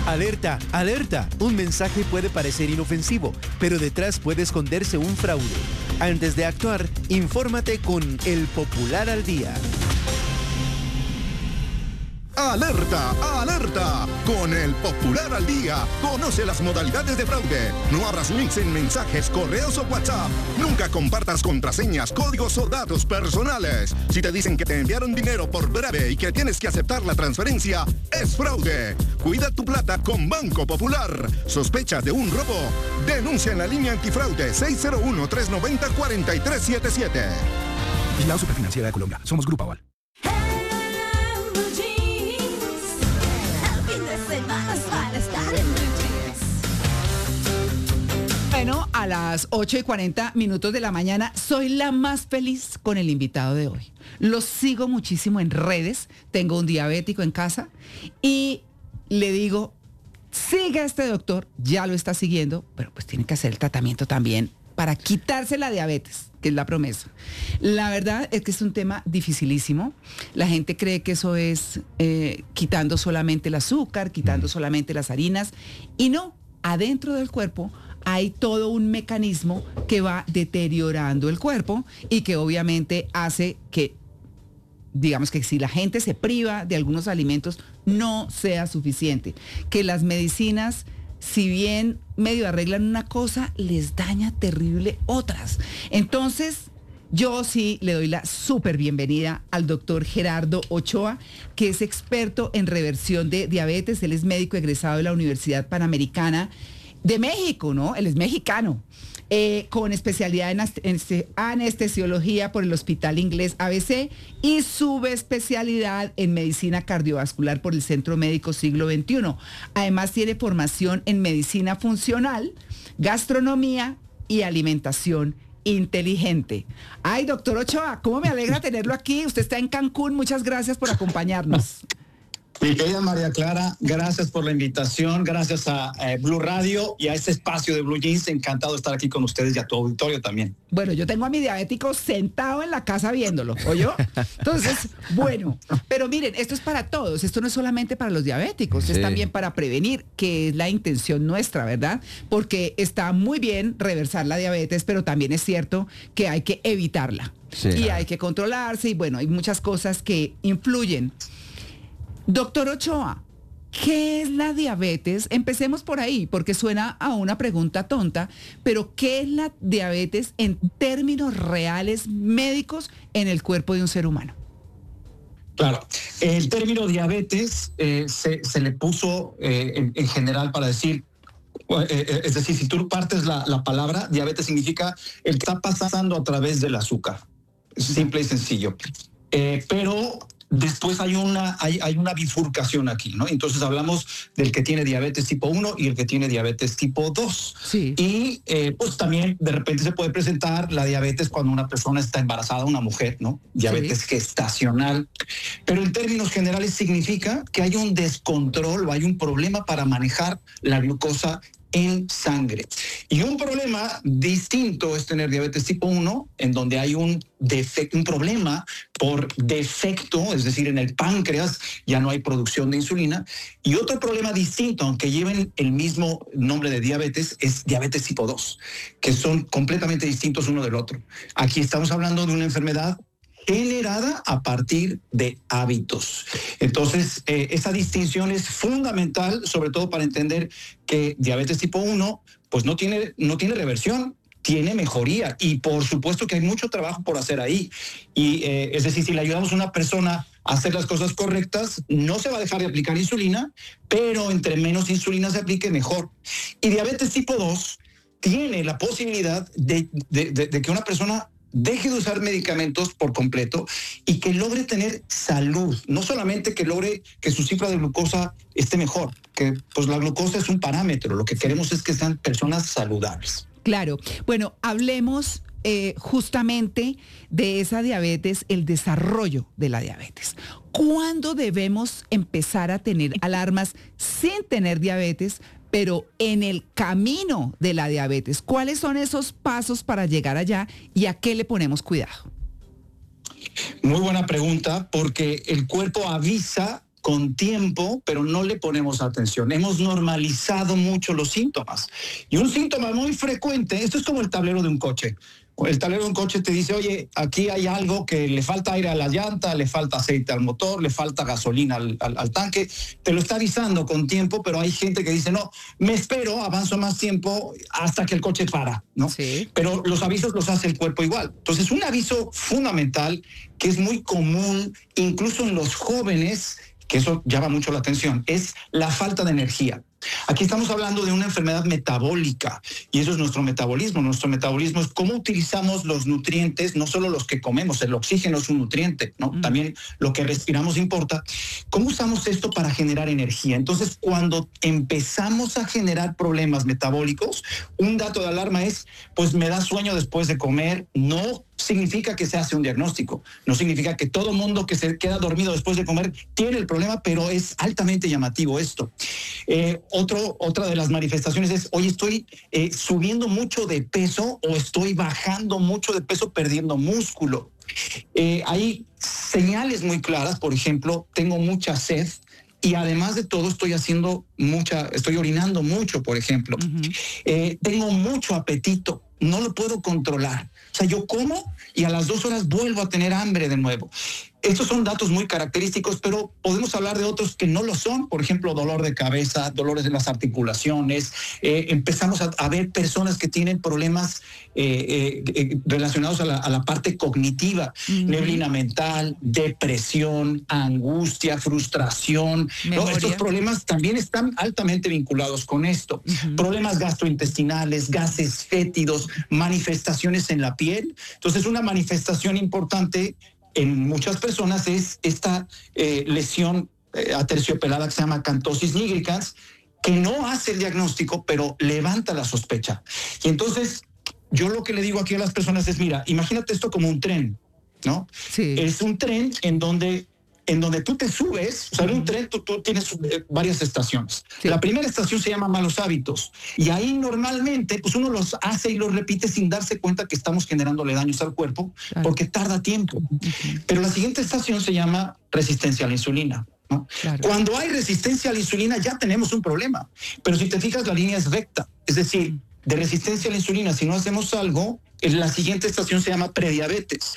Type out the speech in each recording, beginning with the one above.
Alerta, alerta. Un mensaje puede parecer inofensivo, pero detrás puede esconderse un fraude. Antes de actuar, infórmate con El Popular al Día. ¡Alerta! ¡Alerta! Con El Popular al Día, conoce las modalidades de fraude. No abras links en mensajes, correos o WhatsApp. Nunca compartas contraseñas, códigos o datos personales. Si te dicen que te enviaron dinero por breve y que tienes que aceptar la transferencia, es fraude. Cuida tu plata con Banco Popular. ¿Sospechas de un robo? Denuncia en la línea antifraude 601-390-4377. Vigilado Superfinanciera de Colombia. Somos Grupo Aval. Bueno, a las 8:40 de la mañana soy la más feliz con el invitado de hoy. Lo sigo muchísimo en redes, tengo un diabético en casa y le digo, siga a este doctor, ya lo está siguiendo, pero pues tiene que hacer el tratamiento también para quitarse la diabetes, que es la promesa. La verdad es que es un tema dificilísimo. La gente cree que eso es quitando solamente el azúcar, quitando solamente las harinas, y no, adentro del cuerpo hay todo un mecanismo que va deteriorando el cuerpo y que obviamente hace que, digamos que si la gente se priva de algunos alimentos, no sea suficiente. Que las medicinas, si bien medio arreglan una cosa, les daña terrible otras. Entonces, yo sí le doy la súper bienvenida al doctor Gerardo Ochoa, que es experto en reversión de diabetes. Él es médico egresado de la Universidad Panamericana de México, ¿no? Él es mexicano, con especialidad en anestesiología por el Hospital Inglés ABC y subespecialidad en medicina cardiovascular por el Centro Médico Siglo XXI. Además tiene formación en medicina funcional, gastronomía y alimentación inteligente. Ay, doctor Ochoa, cómo me alegra tenerlo aquí. Usted está en Cancún, muchas gracias por acompañarnos. Mi querida María Clara, gracias por la invitación, gracias a Blue Radio y a este espacio de Blue Jeans. Encantado de estar aquí con ustedes y a tu auditorio también. Bueno, yo tengo a mi diabético sentado en la casa viéndolo, ¿oyó? Entonces, bueno, pero miren, esto es para todos, esto no es solamente para los diabéticos, sí, es también para prevenir, que es la intención nuestra, ¿verdad? Porque está muy bien reversar la diabetes, pero también es cierto que hay que evitarla, sí, y hay que controlarse y bueno, hay muchas cosas que influyen. Doctor Ochoa, ¿qué es la diabetes? Empecemos por ahí, porque suena a una pregunta tonta, pero ¿qué es la diabetes en términos reales médicos en el cuerpo de un ser humano? Claro, el término diabetes se le puso en general para decir, es decir, si tú partes la palabra, diabetes significa el que está pasando a través del azúcar. Es simple y sencillo. Pero después hay una bifurcación aquí, ¿no? Entonces hablamos del que tiene diabetes tipo 1 y el que tiene diabetes tipo 2. Sí. Y pues también de repente se puede presentar la diabetes cuando una persona está embarazada, una mujer, ¿no? Diabetes gestacional. Pero en términos generales significa que hay un descontrol o hay un problema para manejar la glucosa en sangre. Y un problema distinto es tener diabetes tipo 1, en donde hay un problema por defecto, es decir, en el páncreas ya no hay producción de insulina. Y otro problema distinto, aunque lleven el mismo nombre de diabetes, es diabetes tipo 2, que son completamente distintos uno del otro. Aquí estamos hablando de una enfermedad generada a partir de hábitos. Entonces, esa distinción es fundamental, sobre todo para entender que diabetes tipo 1, pues no tiene reversión, tiene mejoría. Y por supuesto que hay mucho trabajo por hacer ahí. Y es decir, si le ayudamos a una persona a hacer las cosas correctas, no se va a dejar de aplicar insulina, pero entre menos insulina se aplique, mejor. Y diabetes tipo 2 tiene la posibilidad de que una persona deje de usar medicamentos por completo y que logre tener salud, no solamente que logre que su cifra de glucosa esté mejor, que pues la glucosa es un parámetro, lo que queremos es que sean personas saludables. Claro, bueno, hablemos justamente de esa diabetes, el desarrollo de la diabetes. ¿Cuándo debemos empezar a tener alarmas sin tener diabetes, pero en el camino de la diabetes? ¿Cuáles son esos pasos para llegar allá y a qué le ponemos cuidado? Muy buena pregunta, porque el cuerpo avisa con tiempo, pero no le ponemos atención. Hemos normalizado mucho los síntomas. Y un síntoma muy frecuente, esto es como el tablero de un coche. El tablero de un coche te dice, oye, aquí hay algo que le falta aire a la llanta, le falta aceite al motor, le falta gasolina al tanque. Te lo está avisando con tiempo, pero hay gente que dice, no, me espero, avanzo más tiempo hasta que el coche para, ¿no? Sí. Pero los avisos los hace el cuerpo igual. Entonces, un aviso fundamental que es muy común, incluso en los jóvenes, que eso llama mucho la atención, es la falta de energía. Aquí estamos hablando de una enfermedad metabólica y eso es nuestro metabolismo. Nuestro metabolismo es cómo utilizamos los nutrientes, no solo los que comemos, el oxígeno es un nutriente, ¿no? También lo que respiramos importa. ¿Cómo usamos esto para generar energía? Entonces, cuando empezamos a generar problemas metabólicos, un dato de alarma es, pues me da sueño después de comer, no significa que se hace un diagnóstico, no significa que todo mundo que se queda dormido después de comer tiene el problema, pero es altamente llamativo esto. Otra de las manifestaciones es, oye, estoy subiendo mucho de peso o estoy bajando mucho de peso, perdiendo músculo. Hay señales muy claras, por ejemplo, tengo mucha sed y además de todo estoy orinando mucho, por ejemplo. Tengo mucho apetito, no lo puedo controlar. O sea, yo como y a las 2 horas vuelvo a tener hambre de nuevo. Estos son datos muy característicos, pero podemos hablar de otros que no lo son. Por ejemplo, dolor de cabeza, dolores de las articulaciones. Empezamos a ver personas que tienen problemas relacionados a la parte cognitiva, neblina mental, depresión, angustia, frustración. ¿No? Estos problemas también están altamente vinculados con esto. Problemas gastrointestinales, gases fétidos, manifestaciones en la piel. Entonces, una manifestación importante en muchas personas es esta lesión aterciopelada que se llama acantosis nigricans, que no hace el diagnóstico, pero levanta la sospecha. Y entonces, yo lo que le digo aquí a las personas es, mira, imagínate esto como un tren, ¿no? Sí. Es un tren en donde tú te subes, o sea, en un tren tú tienes varias estaciones. Sí. La primera estación se llama malos hábitos y ahí normalmente pues uno los hace y los repite sin darse cuenta que estamos generándole daños al cuerpo, claro, porque tarda tiempo. Pero la siguiente estación se llama resistencia a la insulina, ¿no? Claro. Cuando hay resistencia a la insulina ya tenemos un problema, pero si te fijas la línea es recta, es decir, de resistencia a la insulina, si no hacemos algo, la siguiente estación se llama prediabetes.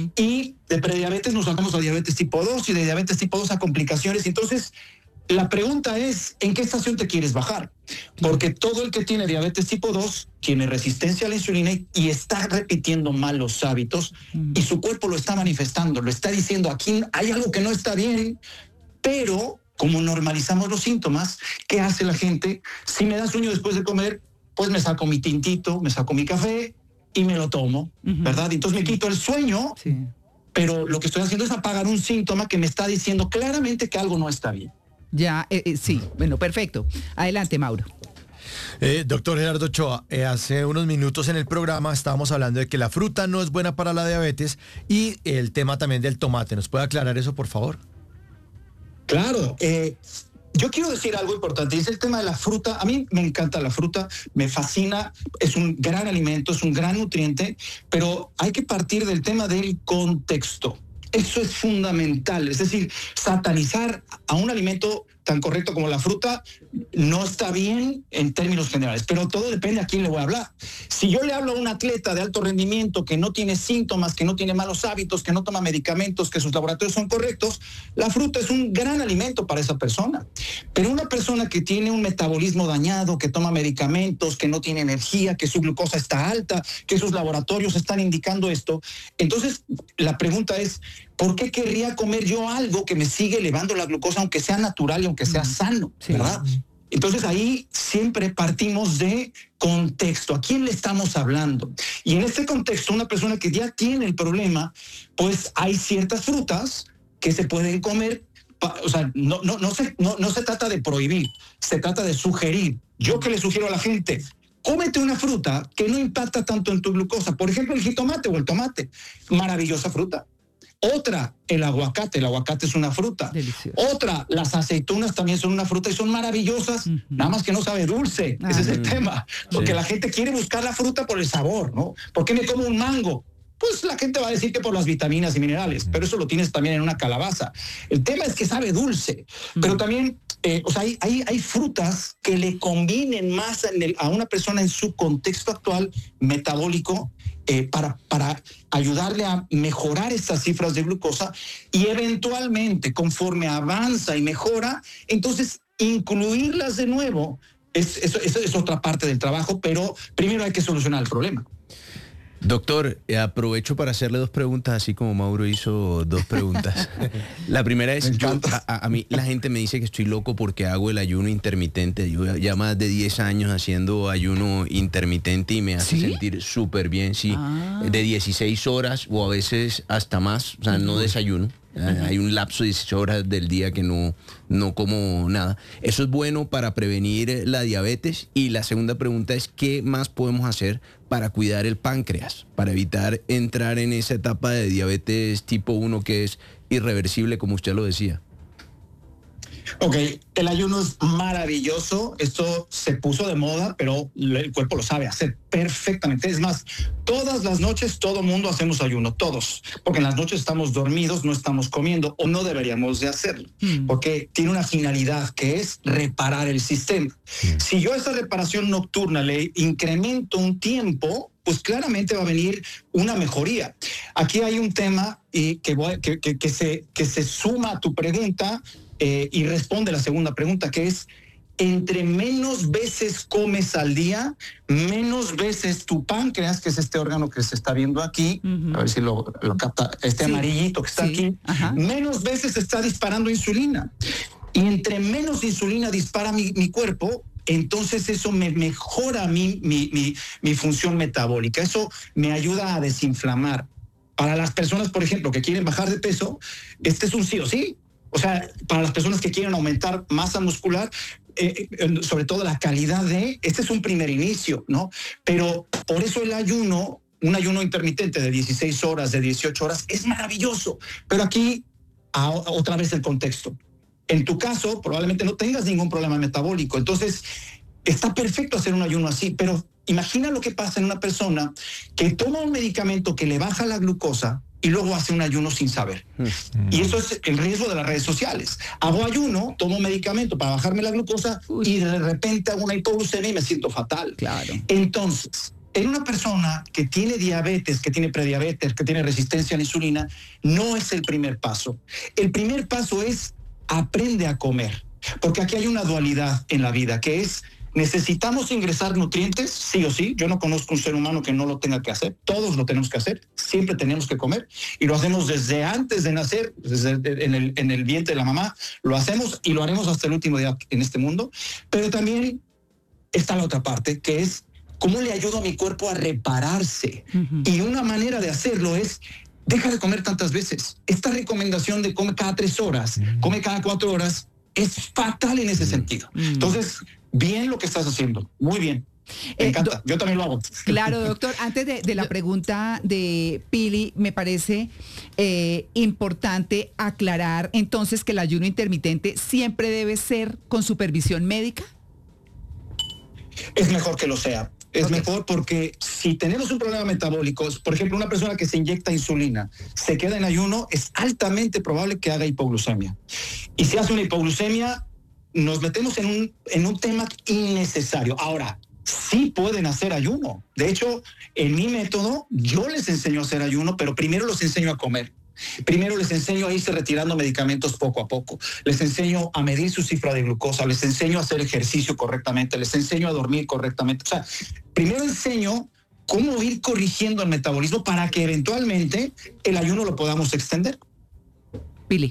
Y de prediabetes nos sacamos a diabetes tipo 2 y de diabetes tipo 2 a complicaciones. Entonces, la pregunta es, ¿en qué estación te quieres bajar? Porque todo el que tiene diabetes tipo 2 tiene resistencia a la insulina y está repitiendo malos hábitos y su cuerpo lo está manifestando, lo está diciendo, aquí hay algo que no está bien, pero como normalizamos los síntomas, ¿qué hace la gente? Si me da sueño después de comer, pues me saco mi tintito, me saco mi café y me lo tomo, ¿verdad? Entonces me quito el sueño, pero lo que estoy haciendo es apagar un síntoma que me está diciendo claramente que algo no está bien. Ya, sí, bueno, perfecto. Adelante, Mauro. Doctor Gerardo Ochoa, hace unos minutos en el programa estábamos hablando de que la fruta no es buena para la diabetes y el tema también del tomate. ¿Nos puede aclarar eso, por favor? Claro, yo quiero decir algo importante, es el tema de la fruta. A mí me encanta la fruta, me fascina, es un gran alimento, es un gran nutriente, pero hay que partir del tema del contexto. Eso es fundamental, es decir, satanizar a un alimento tan correcto como la fruta no está bien en términos generales, pero todo depende a quién le voy a hablar. Si yo le hablo a un atleta de alto rendimiento que no tiene síntomas, que no tiene malos hábitos, que no toma medicamentos, que sus laboratorios son correctos, la fruta es un gran alimento para esa persona. Pero una persona que tiene un metabolismo dañado, que toma medicamentos, que no tiene energía, que su glucosa está alta, que sus laboratorios están indicando esto, entonces la pregunta es, ¿por qué querría comer yo algo que me sigue elevando la glucosa, aunque sea natural y aunque sea sano, ¿verdad? Entonces ahí siempre partimos de contexto. ¿A quién le estamos hablando? Y en este contexto, una persona que ya tiene el problema, pues hay ciertas frutas que se pueden comer. O sea, no se trata de prohibir, se trata de sugerir. ¿Yo qué le sugiero a la gente? Cómete una fruta que no impacta tanto en tu glucosa. Por ejemplo, el jitomate o el tomate. Maravillosa fruta. Otra, el aguacate es una fruta. Delicioso. Otra, las aceitunas también son una fruta y son maravillosas, nada más que no sabe dulce. Ese es el tema, porque la gente quiere buscar la fruta por el sabor, ¿no? ¿Por qué me como un mango? Pues la gente va a decir que por las vitaminas y minerales, pero eso lo tienes también en una calabaza. El tema es que sabe dulce, pero también, hay frutas que le combinen más a una persona en su contexto actual metabólico para ayudarle a mejorar estas cifras de glucosa y eventualmente, conforme avanza y mejora, entonces incluirlas de nuevo. Eso es otra parte del trabajo, pero primero hay que solucionar el problema. Doctor, aprovecho para hacerle 2 preguntas, así como Mauro hizo 2 preguntas. La primera es, a mí la gente me dice que estoy loco porque hago el ayuno intermitente. Yo ya más de 10 años haciendo ayuno intermitente y me hace sentir súper bien, sí. De 16 horas o a veces hasta más, o sea, no desayuno. Hay un lapso de 16 horas del día que no como nada. Eso es bueno para prevenir la diabetes. Y la segunda pregunta es, ¿qué más podemos hacer para cuidar el páncreas? Para evitar entrar en esa etapa de diabetes tipo 1 que es irreversible, como usted lo decía. Ok, el ayuno es maravilloso, esto se puso de moda, pero el cuerpo lo sabe hacer perfectamente. Es más, todas las noches todo mundo hacemos ayuno, todos, porque en las noches estamos dormidos, no estamos comiendo o no deberíamos de hacerlo, porque tiene una finalidad que es reparar el sistema. Si yo a esa reparación nocturna le incremento un tiempo, pues claramente va a venir una mejoría. Aquí hay un tema que se suma a tu pregunta, y responde la segunda pregunta, que es: entre menos veces comes al día, menos veces tu páncreas, que es este órgano que se está viendo aquí, a ver si lo capta, amarillito que está aquí, menos veces está disparando insulina. Y entre menos insulina dispara mi cuerpo, entonces eso me mejora mi función metabólica. Eso me ayuda a desinflamar. Para las personas, por ejemplo, que quieren bajar de peso, este es un sí o sí. O sea, para las personas que quieren aumentar masa muscular, sobre todo la calidad este es un primer inicio, ¿no? Pero por eso el ayuno, un ayuno intermitente de 16 horas, de 18 horas, es maravilloso. Pero aquí, otra vez el contexto. En tu caso, probablemente no tengas ningún problema metabólico. Entonces, está perfecto hacer un ayuno así, pero imagina lo que pasa en una persona que toma un medicamento que le baja la glucosa y luego hace un ayuno sin saber. Y eso es el riesgo de las redes sociales. Hago ayuno, tomo medicamento para bajarme la glucosa y de repente hago una hipoglucemia y me siento fatal. Claro. Entonces, en una persona que tiene diabetes, que tiene prediabetes, que tiene resistencia a la insulina, no es el primer paso. El primer paso es aprende a comer. Porque aquí hay una dualidad en la vida, que es: ¿necesitamos ingresar nutrientes? Sí o sí. Yo no conozco un ser humano que no lo tenga que hacer. Todos lo tenemos que hacer. Siempre tenemos que comer. Y lo hacemos desde antes de nacer, en el vientre de la mamá. Lo hacemos y lo haremos hasta el último día en este mundo. Pero también está la otra parte, que es: ¿cómo le ayudo a mi cuerpo a repararse? Y una manera de hacerlo es: deja de comer tantas veces. Esta recomendación de come cada 3 horas, come cada 4 horas, es fatal en ese sentido. Entonces, bien lo que estás haciendo, muy bien. Me encanta, yo también lo hago. Claro, doctor, antes de la pregunta de Pili, me parece importante aclarar entonces que el ayuno intermitente siempre debe ser con supervisión médica. Es mejor que lo sea. Es mejor porque si tenemos un problema metabólico, por ejemplo, una persona que se inyecta insulina, se queda en ayuno, es altamente probable que haga hipoglucemia. Y si hace una hipoglucemia, nos metemos en un tema innecesario. Ahora, sí pueden hacer ayuno. De hecho, en mi método, yo les enseño a hacer ayuno, pero primero los enseño a comer. Primero les enseño a irse retirando medicamentos poco a poco. Les enseño a medir su cifra de glucosa, les enseño a hacer ejercicio correctamente, les enseño a dormir correctamente. O sea, primero enseño cómo ir corrigiendo el metabolismo para que eventualmente el ayuno lo podamos extender. Pili.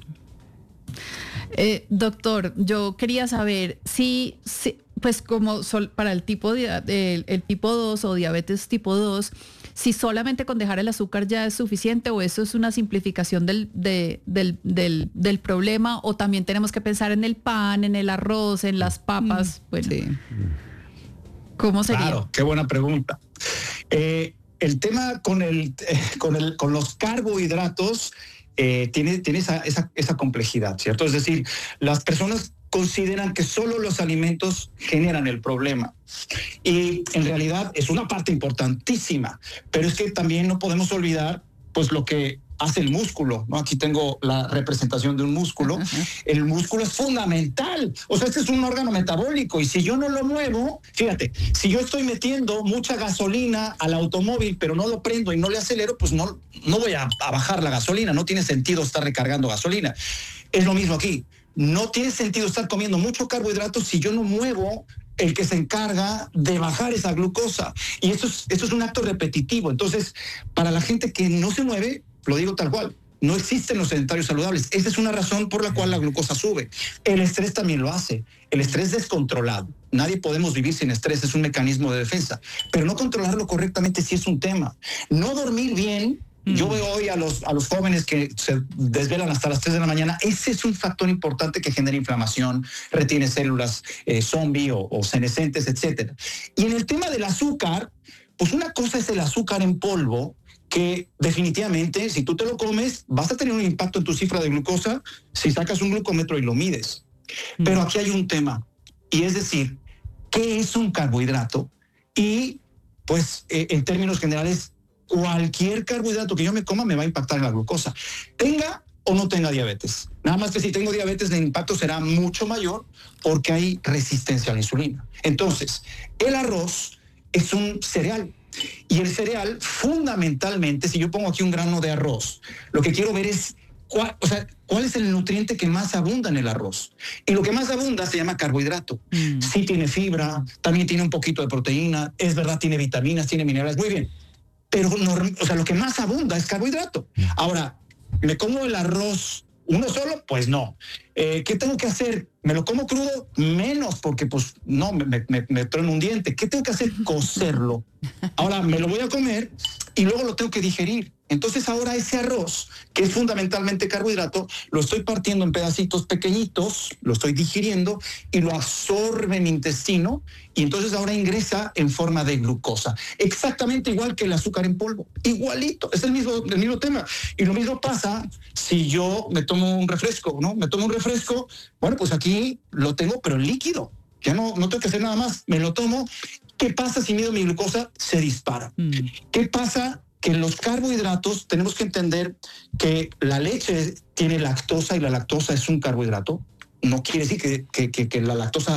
Doctor, yo quería saber si pues como para el tipo el tipo 2 o diabetes tipo 2, si solamente con dejar el azúcar ya es suficiente o eso es una simplificación del problema, o también tenemos que pensar en el pan, en el arroz, en las papas. Bueno, sí. ¿Cómo sería? Claro, qué buena pregunta. El tema con los carbohidratos tiene esa complejidad, ¿cierto? Es decir, las personas consideran que solo los alimentos generan el problema. Y en realidad es una parte importantísima, pero es que también no podemos olvidar pues lo que hace el músculo, ¿no? Aquí tengo la representación de un músculo. El músculo es fundamental. O sea, este es un órgano metabólico y si yo no lo muevo, fíjate, si yo estoy metiendo mucha gasolina al automóvil, pero no lo prendo y no le acelero, pues no voy a bajar la gasolina. No tiene sentido estar recargando gasolina. Es lo mismo aquí. No tiene sentido estar comiendo mucho carbohidrato si yo no muevo el que se encarga de bajar esa glucosa. Y esto es un acto repetitivo. Entonces, para la gente que no se mueve, lo digo tal cual, no existen los sedentarios saludables. Esa es una razón por la cual la glucosa sube. El estrés también lo hace. El estrés descontrolado. Nadie podemos vivir sin estrés, es un mecanismo de defensa. Pero no controlarlo correctamente sí es un tema. No dormir bien. Yo veo hoy a los jóvenes que se desvelan hasta las 3 de la mañana. Ese es un factor importante que genera inflamación, retiene células zombie o senescentes, etcétera. Y en el tema del azúcar, pues una cosa es el azúcar en polvo, que definitivamente si tú te lo comes vas a tener un impacto en tu cifra de glucosa si sacas un glucómetro y lo mides. Pero aquí hay un tema, y es decir, ¿qué es un carbohidrato? Y pues en términos generales, cualquier carbohidrato que yo me coma me va a impactar en la glucosa, tenga o no tenga diabetes. Nada más que si tengo diabetes el impacto será mucho mayor porque hay resistencia a la insulina. Entonces, el arroz es un cereal. Y el cereal, fundamentalmente, si yo pongo aquí un grano de arroz, lo que quiero ver es cuál es el nutriente que más abunda en el arroz. Y lo que más abunda se llama carbohidrato. Sí tiene fibra, también tiene un poquito de proteína, es verdad, tiene vitaminas, tiene minerales, muy bien. Pero lo que más abunda es carbohidrato. Ahora, ¿me como el arroz uno solo? Pues no. ¿Qué tengo que hacer? ¿Me lo como crudo? Menos, porque pues no, me trueno un diente. ¿Qué tengo que hacer? Cocerlo. Ahora me lo voy a comer y luego lo tengo que digerir. Entonces ahora ese arroz, que es fundamentalmente carbohidrato, lo estoy partiendo en pedacitos pequeñitos, lo estoy digiriendo y lo absorbe mi intestino y entonces ahora ingresa en forma de glucosa. Exactamente igual que el azúcar en polvo. Igualito, es el mismo tema. Y lo mismo pasa si yo me tomo un refresco, ¿no? Me tomo un refresco, bueno, pues aquí lo tengo, pero en líquido. Ya no tengo que hacer nada más, me lo tomo. ¿Qué pasa si mido mi glucosa? Se dispara. ¿Qué pasa? Que en los carbohidratos tenemos que entender que la leche tiene lactosa y la lactosa es un carbohidrato. No quiere decir que la lactosa,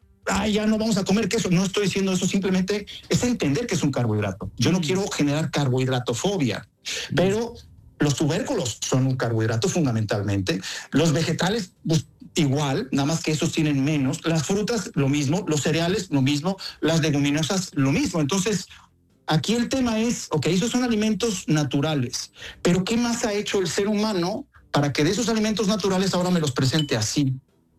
ya no vamos a comer queso. No estoy diciendo eso, simplemente es entender que es un carbohidrato. Yo no quiero generar carbohidratofobia, pero los tubérculos son un carbohidrato fundamentalmente. Los vegetales, pues, igual, nada más que esos tienen menos. Las frutas, lo mismo. Los cereales, lo mismo. Las leguminosas, lo mismo. Entonces, aquí el tema es, esos son alimentos naturales, pero ¿qué más ha hecho el ser humano para que de esos alimentos naturales ahora me los presente así?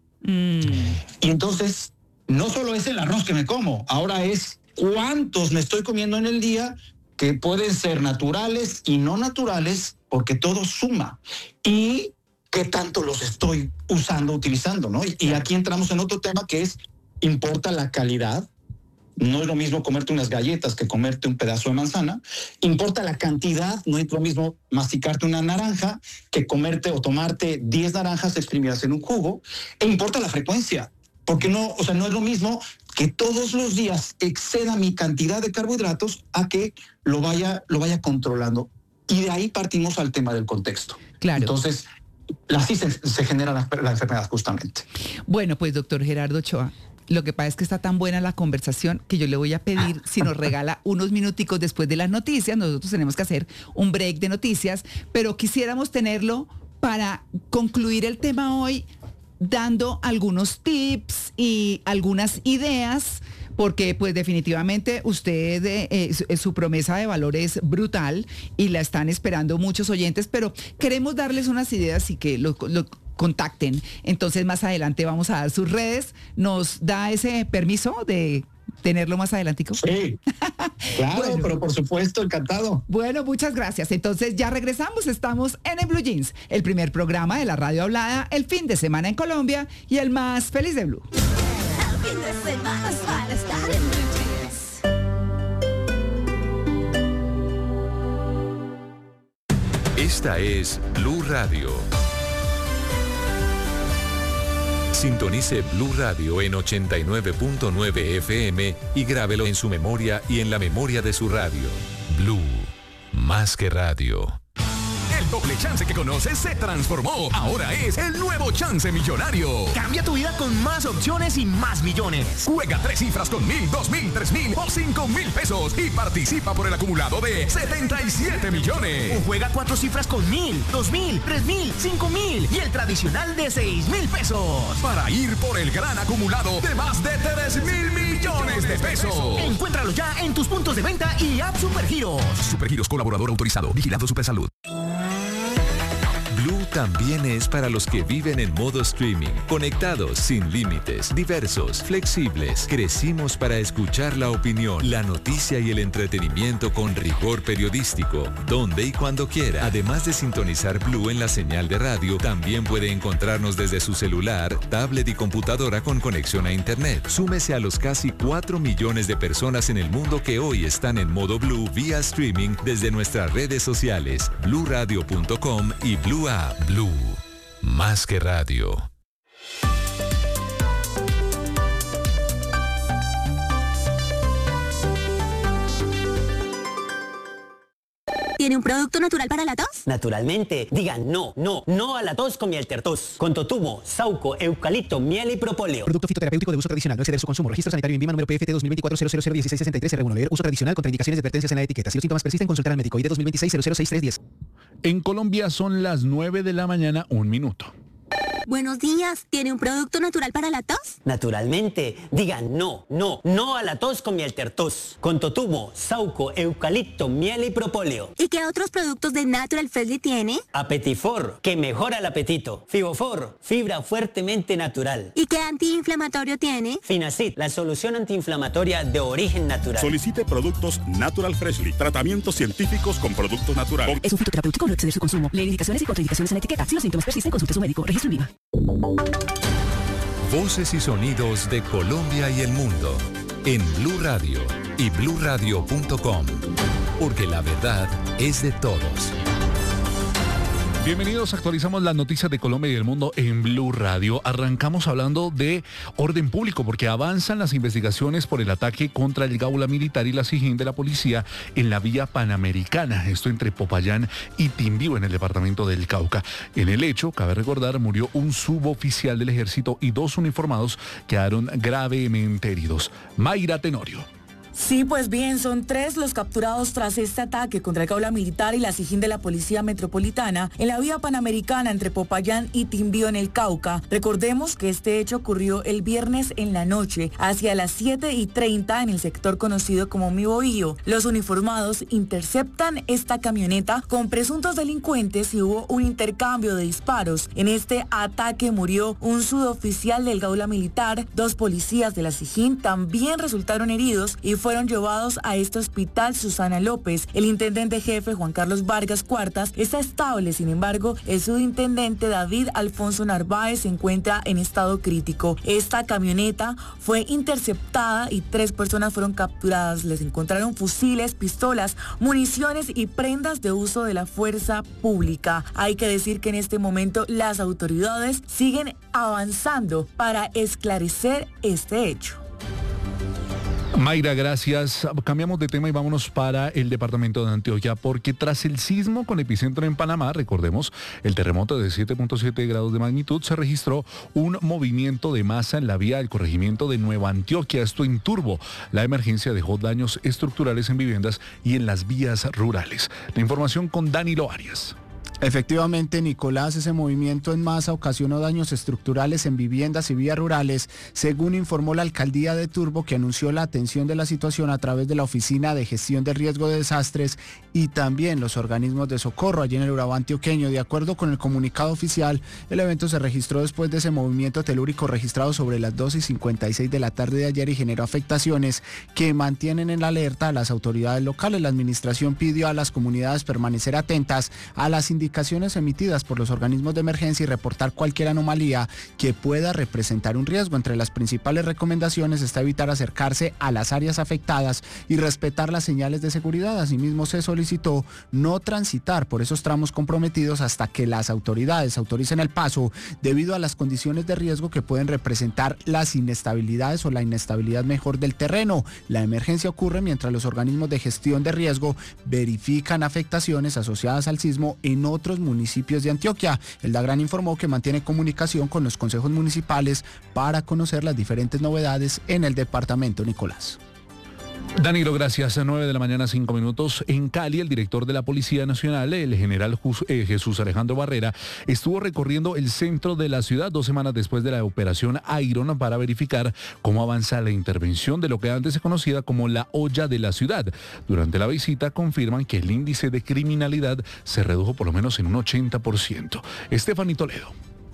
Y entonces, no solo es el arroz que me como, ahora es cuántos me estoy comiendo en el día, que pueden ser naturales y no naturales, porque todo suma. Y qué tanto los estoy utilizando, ¿no? Y aquí entramos en otro tema que es, importa la calidad. No es lo mismo comerte unas galletas que comerte un pedazo de manzana. Importa la cantidad, no es lo mismo masticarte una naranja que comerte o tomarte 10 naranjas exprimidas en un jugo. E importa la frecuencia, porque no es lo mismo que todos los días exceda mi cantidad de carbohidratos a que lo vaya controlando. Y de ahí partimos al tema del contexto. Claro. Entonces, así se genera la enfermedad justamente. Bueno, pues doctor Gerardo Ochoa, lo que pasa es que está tan buena la conversación que yo le voy a pedir si nos regala unos minuticos después de las noticias. Nosotros tenemos que hacer un break de noticias, pero quisiéramos tenerlo para concluir el tema hoy dando algunos tips y algunas ideas, porque pues definitivamente usted, su promesa de valor es brutal y la están esperando muchos oyentes, pero queremos darles unas ideas y que lo contacten. Entonces más adelante vamos a dar sus redes. ¿Nos da ese permiso de tenerlo más adelantico? Sí, claro, bueno, pero por supuesto, encantado. Bueno, muchas gracias. Entonces ya regresamos, estamos en el Blue Jeans, el primer programa de la radio hablada, el fin de semana en Colombia y el más feliz de Blue. El fin de semana es para estar en Blue Jeans. Esta es Blue Radio. Sintonice Blue Radio en 89.9 FM y grábelo en su memoria y en la memoria de su radio. Blue, más que radio. El doble chance que conoces se transformó. Ahora es el nuevo Chance Millonario. Cambia tu vida con más opciones y más millones. Juega 3 cifras con 1,000, 2,000, 3,000 o 5,000 pesos y participa por el acumulado de 77 millones. O juega 4 cifras con 1,000, 2,000, 3,000, 5,000 y el tradicional de 6,000 pesos. Para ir por el gran acumulado de más de 3,000 millones de pesos. Encuéntralo ya en tus puntos de venta y app Supergiros. Supergiros, colaborador autorizado. Vigilado Supersalud. Blue también es para los que viven en modo streaming, conectados, sin límites, diversos, flexibles. Crecimos para escuchar la opinión, la noticia y el entretenimiento con rigor periodístico, donde y cuando quiera. Además de sintonizar Blue en la señal de radio, también puede encontrarnos desde su celular, tablet y computadora con conexión a internet. Súmese a los casi 4 millones de personas en el mundo que hoy están en modo Blue vía streaming desde nuestras redes sociales, bluradio.com y Blue App. Blue, más que radio. ¿Tiene un producto natural para la tos? Naturalmente. Digan no a la tos con miel tertos. Con totumo, sauco, eucalipto, miel y propóleo. Producto fitoterapéutico de uso tradicional. No exceder su consumo. Registro sanitario INVIMA número PFT 2024-001663 R1. Leer uso tradicional. Contraindicaciones y advertencias en la etiqueta. Si los síntomas persisten, consultar al médico. ID 2026-006310. En Colombia son las 9 de la mañana, 1 minuto. Buenos días. ¿Tiene un producto natural para la tos? Naturalmente. Digan no a la tos con miel tertos. Con totumo, sauco, eucalipto, miel y propóleo. ¿Y qué otros productos de Natural Freshly tiene? Apetifor, que mejora el apetito. Fibofor, fibra fuertemente natural. ¿Y qué antiinflamatorio tiene? Finacid, la solución antiinflamatoria de origen natural. Solicite productos Natural Freshly. Tratamientos científicos con productos naturales. Es un fitoterapéutico, no exceder su consumo. Leer indicaciones y contraindicaciones en la etiqueta. Si los síntomas persisten, consulte a su médico. Registro INVIMA. Voces y sonidos de Colombia y el mundo en Blue Radio y bluradio.com, porque la verdad es de todos. Bienvenidos, actualizamos las noticias de Colombia y del mundo en Blue Radio. Arrancamos hablando de orden público porque avanzan las investigaciones por el ataque contra el Gaula Militar y la SIJIN de la policía en la vía Panamericana, esto entre Popayán y Timbío en el departamento del Cauca. En el hecho, cabe recordar, murió un suboficial del ejército y 2 uniformados quedaron gravemente heridos. Mayra Tenorio. Sí, pues bien, son 3 los capturados tras este ataque contra el Gaula Militar y la SIJIN de la Policía Metropolitana en la vía Panamericana entre Popayán y Timbío en el Cauca. Recordemos que este hecho ocurrió el viernes en la noche, hacia las 7:30 en el sector conocido como Mi Bohío. Los uniformados interceptan esta camioneta con presuntos delincuentes y hubo un intercambio de disparos. En este ataque murió un suboficial del Gaula Militar, 2 policías de la SIJIN también resultaron heridos y fueron llevados a este hospital Susana López. El intendente jefe Juan Carlos Vargas Cuartas está estable, sin embargo, el subintendente David Alfonso Narváez se encuentra en estado crítico. Esta camioneta fue interceptada y 3 personas fueron capturadas. Les encontraron fusiles, pistolas, municiones y prendas de uso de la fuerza pública. Hay que decir que en este momento las autoridades siguen avanzando para esclarecer este hecho. Mayra, gracias. Cambiamos de tema y vámonos para el departamento de Antioquia, porque tras el sismo con epicentro en Panamá, recordemos, el terremoto de 7.7 grados de magnitud, se registró un movimiento de masa en la vía del corregimiento de Nueva Antioquia, esto en Turbo. La emergencia dejó daños estructurales en viviendas y en las vías rurales. La información con Danilo Arias. Efectivamente, Nicolás, ese movimiento en masa ocasionó daños estructurales en viviendas y vías rurales, según informó la alcaldía de Turbo, que anunció la atención de la situación a través de la Oficina de Gestión de Riesgo de Desastres y también los organismos de socorro allí en el Urabá antioqueño. De acuerdo con el comunicado oficial, el evento se registró después de ese movimiento telúrico registrado sobre las 2:56 de la tarde de ayer y generó afectaciones que mantienen en la alerta a las autoridades locales. La administración pidió a las comunidades permanecer atentas a las indicaciones notificaciones emitidas por los organismos de emergencia y reportar cualquier anomalía que pueda representar un riesgo. Entre las principales recomendaciones está evitar acercarse a las áreas afectadas y respetar las señales de seguridad. Asimismo, se solicitó no transitar por esos tramos comprometidos hasta que las autoridades autoricen el paso debido a las condiciones de riesgo que pueden representar las inestabilidades o la inestabilidad mejor del terreno. La emergencia ocurre mientras los organismos de gestión de riesgo verifican afectaciones asociadas al sismo en otros municipios de Antioquia. El DAGRAN informó que mantiene comunicación con los consejos municipales para conocer las diferentes novedades en el departamento. Nicolás. Danilo, gracias. 9 de la mañana, 5 minutos. En Cali, el director de la Policía Nacional, el general Jesús Alejandro Barrera, estuvo recorriendo el centro de la ciudad 2 semanas después de la operación Iron para verificar cómo avanza la intervención de lo que antes se conocía como la olla de la ciudad. Durante la visita confirman que el índice de criminalidad se redujo por lo menos en un 80%. Estefanía Toledo.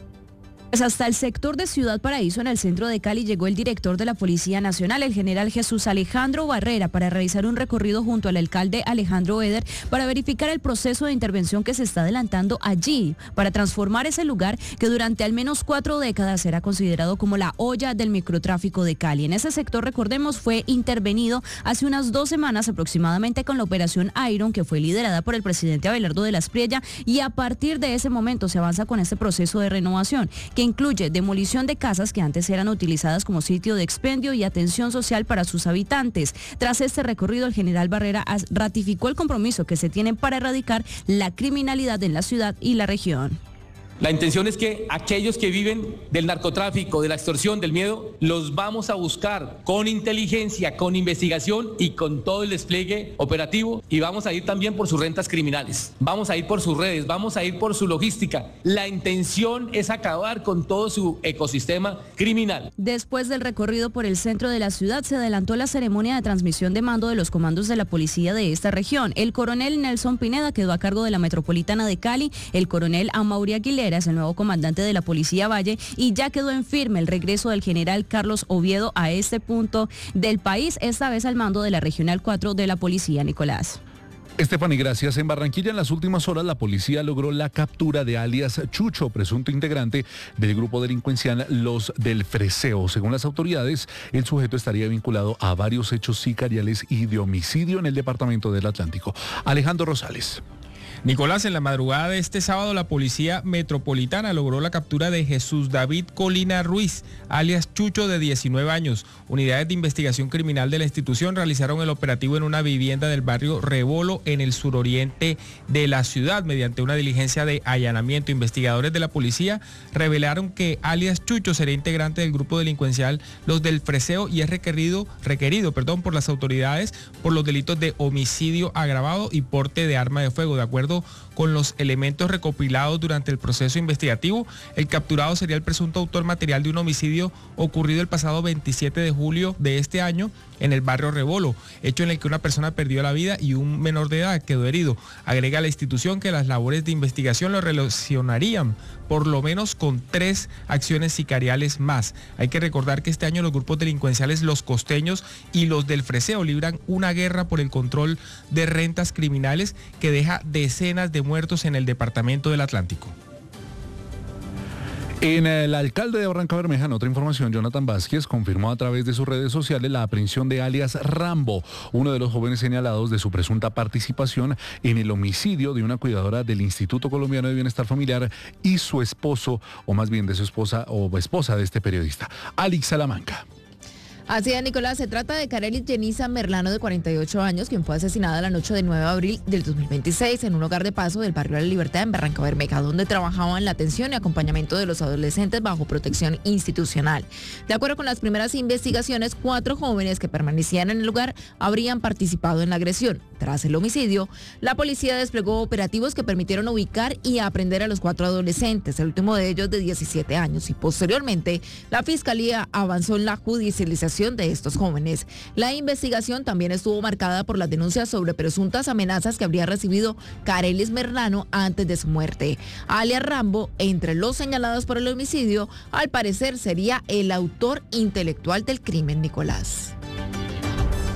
Pues hasta el sector de Ciudad Paraíso, en el centro de Cali, llegó el director de la Policía Nacional, el general Jesús Alejandro Barrera, para realizar un recorrido junto al alcalde Alejandro Eder para verificar el proceso de intervención que se está adelantando allí, para transformar ese lugar que durante al menos 4 décadas era considerado como la olla del microtráfico de Cali. En ese sector, recordemos, fue intervenido hace unas 2 semanas aproximadamente con la operación Iron, que fue liderada por el presidente Abelardo de la Espriella, y a partir de ese momento se avanza con este proceso de renovación, que incluye demolición de casas que antes eran utilizadas como sitio de expendio y atención social para sus habitantes. Tras este recorrido, el general Barrera ratificó el compromiso que se tiene para erradicar la criminalidad en la ciudad y la región. La intención es que aquellos que viven del narcotráfico, de la extorsión, del miedo, los vamos a buscar con inteligencia, con investigación y con todo el despliegue operativo, y vamos a ir también por sus rentas criminales, vamos a ir por sus redes, vamos a ir por su logística. La intención es acabar con todo su ecosistema criminal. Después del recorrido por el centro de la ciudad, se adelantó la ceremonia de transmisión de mando de los comandos de la policía de esta región. El coronel Nelson Pineda quedó a cargo de la Metropolitana de Cali, el coronel Amaury Aguilera es el nuevo comandante de la Policía Valle, y ya quedó en firme el regreso del general Carlos Oviedo a este punto del país, esta vez al mando de la Regional 4 de la Policía. Nicolás. Estefanía, gracias. En Barranquilla, en las últimas horas, la policía logró la captura de alias Chucho, presunto integrante del grupo delincuencial Los del Freseo. Según las autoridades, el sujeto estaría vinculado a varios hechos sicariales y de homicidio en el departamento del Atlántico. Alejandro Rosales. Nicolás, en la madrugada de este sábado, la Policía Metropolitana logró la captura de Jesús David Colina Ruiz, alias Chucho, de 19 años. Unidades de investigación criminal de la institución realizaron el operativo en una vivienda del barrio Rebolo, en el suroriente de la ciudad. Mediante una diligencia de allanamiento, investigadores de la policía revelaron que alias Chucho sería integrante del grupo delincuencial Los del Freseo y es requerido por las autoridades por los delitos de homicidio agravado y porte de arma de fuego. De acuerdo con los elementos recopilados durante el proceso investigativo, el capturado sería el presunto autor material de un homicidio ocurrido el pasado 27 de julio de este año en el barrio Rebolo, hecho en el que una persona perdió la vida y un menor de edad quedó herido. Agrega la institución que las labores de investigación lo relacionarían por lo menos con 3 acciones sicariales más. Hay que recordar que este año los grupos delincuenciales Los Costeños y Los del Freseo libran una guerra por el control de rentas criminales que deja decenas de muertos en el departamento del Atlántico. En el alcalde de Barranca Bermeja, en otra información, Jonathan Vázquez confirmó a través de sus redes sociales la aprehensión de alias Rambo, uno de los jóvenes señalados de su presunta participación en el homicidio de una cuidadora del Instituto Colombiano de Bienestar Familiar y su esposo, o más bien de su esposa o esposa de este periodista, Alex Salamanca. Así es, Nicolás, se trata de Carelis Jenisa Merlano, de 48 años, quien fue asesinada la noche del 9 de abril del 2026 en un hogar de paso del barrio de la Libertad en Barranca Bermeja, donde trabajaba en la atención y acompañamiento de los adolescentes bajo protección institucional. De acuerdo con las primeras investigaciones, 4 jóvenes que permanecían en el lugar habrían participado en la agresión. Tras el homicidio, la policía desplegó operativos que permitieron ubicar y aprender a los 4 adolescentes, el último de ellos de 17 años, y posteriormente la Fiscalía avanzó en la judicialización de estos jóvenes. La investigación también estuvo marcada por las denuncias sobre presuntas amenazas que habría recibido Carelis Merlano antes de su muerte. Alias Rambo, entre los señalados por el homicidio, al parecer sería el autor intelectual del crimen. Nicolás.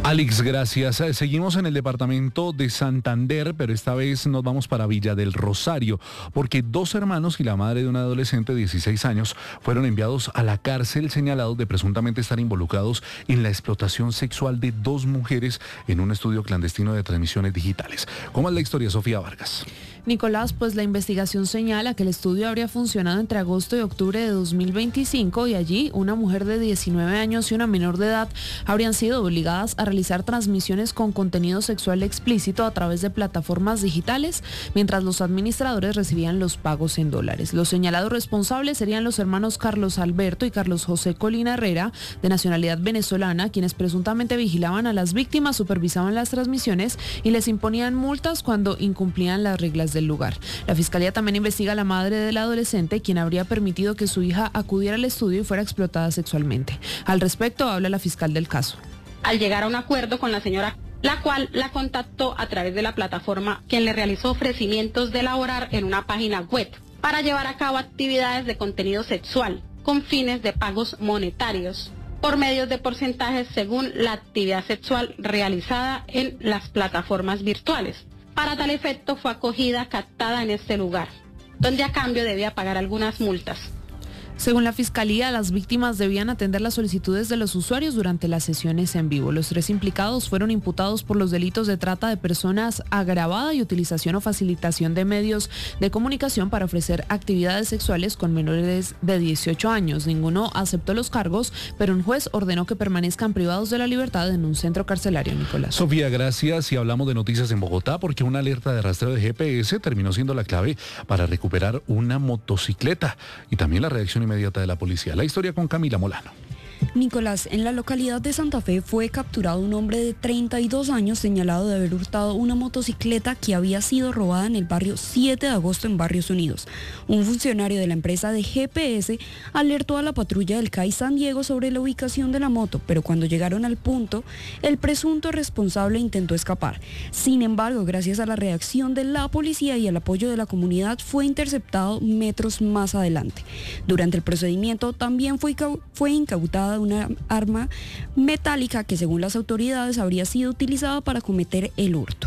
Alex, gracias. Seguimos en el departamento de Santander, pero esta vez nos vamos para Villa del Rosario, porque 2 hermanos y la madre de un adolescente de 16 años fueron enviados a la cárcel señalados de presuntamente estar involucrados en la explotación sexual de 2 mujeres en un estudio clandestino de transmisiones digitales. ¿Cómo es la historia, Sofía Vargas? Nicolás, pues la investigación señala que el estudio habría funcionado entre agosto y octubre de 2025 y allí una mujer de 19 años y una menor de edad habrían sido obligadas a realizar transmisiones con contenido sexual explícito a través de plataformas digitales, mientras los administradores recibían los pagos en dólares. Los señalados responsables serían los hermanos Carlos Alberto y Carlos José Colina Herrera, de nacionalidad venezolana, quienes presuntamente vigilaban a las víctimas, supervisaban las transmisiones y les imponían multas cuando incumplían las reglas del lugar. La fiscalía también investiga a la madre del adolescente, quien habría permitido que su hija acudiera al estudio y fuera explotada sexualmente. Al respecto habla la fiscal del caso. Al llegar a un acuerdo con la señora, la cual la contactó a través de la plataforma, quien le realizó ofrecimientos de laborar en una página web para llevar a cabo actividades de contenido sexual con fines de pagos monetarios por medios de porcentajes según la actividad sexual realizada en las plataformas virtuales. Para tal efecto fue acogida, captada en este lugar, donde a cambio debía pagar algunas multas. Según la Fiscalía, las víctimas debían atender las solicitudes de los usuarios durante las sesiones en vivo. Los 3 implicados fueron imputados por los delitos de trata de personas agravada y utilización o facilitación de medios de comunicación para ofrecer actividades sexuales con menores de 18 años. Ninguno aceptó los cargos, pero un juez ordenó que permanezcan privados de la libertad en un centro carcelario, Nicolás. Sofía, gracias. Y hablamos de noticias en Bogotá, porque una alerta de rastreo de GPS terminó siendo la clave para recuperar una motocicleta y también la reacción inmediata de la policía. La historia con Camila Molano. Nicolás, en la localidad de Santa Fe fue capturado un hombre de 32 años señalado de haber hurtado una motocicleta que había sido robada en el barrio 7 de agosto en Barrios Unidos. Un funcionario de la empresa de GPS alertó a la patrulla del CAI San Diego sobre la ubicación de la moto, pero cuando llegaron al punto, el presunto responsable intentó escapar. Sin embargo, gracias a la reacción de la policía y el apoyo de la comunidad, fue interceptado metros más adelante. Durante el procedimiento también fue incautada una arma metálica que, según las autoridades, habría sido utilizada para cometer el hurto.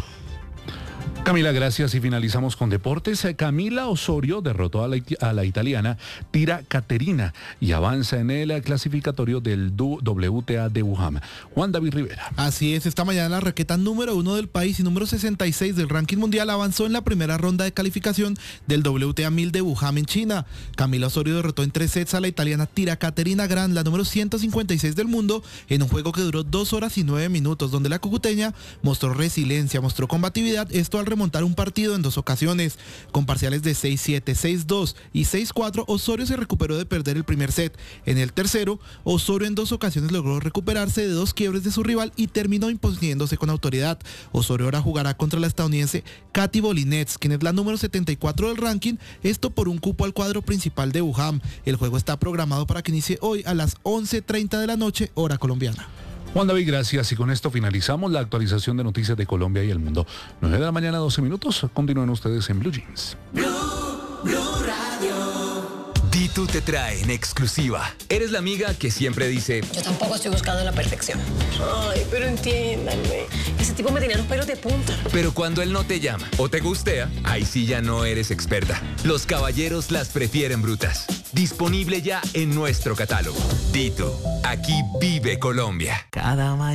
Camila, gracias. Y finalizamos con deportes. Camila Osorio derrotó a la italiana Tira Caterina y avanza en el clasificatorio del WTA de Wuhan. Juan David Rivera. Así es, esta mañana la raqueta número 1 del país y número 66 del ranking mundial avanzó en la primera ronda de calificación del WTA 1000 de Wuhan en China. Camila Osorio derrotó en 3 sets a la italiana Tira Caterina Gran, la número 156 del mundo, en un juego que duró 2 horas y 9 minutos, donde la cucuteña mostró resiliencia, mostró combatividad, esto al remontar un partido en 2 ocasiones. Con parciales de 6-7, 6-2 y 6-4, Osorio se recuperó de perder el primer set. En el tercero, Osorio en 2 ocasiones logró recuperarse de 2 quiebres de su rival y terminó imponiéndose con autoridad. Osorio ahora jugará contra la estadounidense Katy Bolinets, quien es la número 74 del ranking, esto por un cupo al cuadro principal de Wuhan. El juego está programado para que inicie hoy a las 11:30 de la noche, hora colombiana. Juan David, gracias. Y con esto finalizamos la actualización de noticias de Colombia y el mundo. 9 de la mañana, 12 minutos. Continúen ustedes en Blue Jeans. Blue Radio. Ditu te trae en exclusiva. Eres la amiga que siempre dice: yo tampoco estoy buscando la perfección. Ay, pero entiéndanme. Ese tipo me tenía los pelos de punta. Pero cuando él no te llama o te gustea, ahí sí ya no eres experta. Los caballeros las prefieren brutas. Disponible ya en nuestro catálogo. Ditu, aquí vive Colombia. Cada mañana.